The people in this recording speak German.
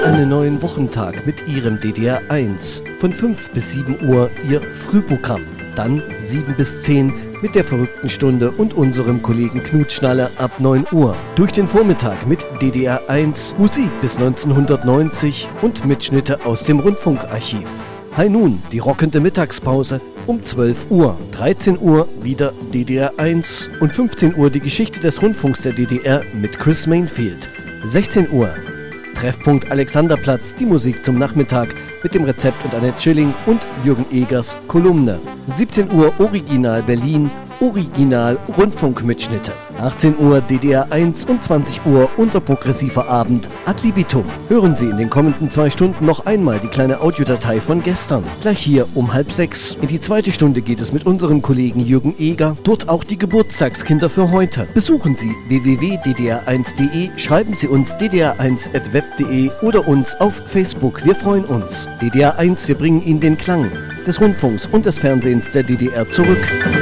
einen neuen Wochentag mit Ihrem DDR 1. Von 5 bis 7 Uhr Ihr Frühprogramm. Dann 7 bis 10 mit der verrückten Stunde und unserem Kollegen Knut Schnaller ab 9 Uhr. Durch den Vormittag mit DDR 1 Musik bis 1990 und Mitschnitte aus dem Rundfunkarchiv. Hi nun, die rockende Mittagspause um 12 Uhr. 13 Uhr wieder DDR 1 und 15 Uhr die Geschichte des Rundfunks der DDR mit Chris Mainfield. 16 Uhr Treffpunkt Alexanderplatz, die Musik zum Nachmittag mit dem Rezept und Annette Schilling und Jürgen Egers Kolumne. 17 Uhr Original Berlin, Original Rundfunkmitschnitte. 18 Uhr DDR 1 und 20 Uhr unser progressiver Abend Ad libitum. Hören Sie in den kommenden 2 Stunden noch einmal die kleine Audiodatei von gestern. Gleich hier um 5:30. In die zweite Stunde geht es mit unserem Kollegen Jürgen Eger. Dort auch die Geburtstagskinder für heute. Besuchen Sie www.ddr1.de, schreiben Sie uns ddr1@web.de oder uns auf Facebook. Wir freuen uns. DDR 1, wir bringen Ihnen den Klang des Rundfunks und des Fernsehens der DDR zurück.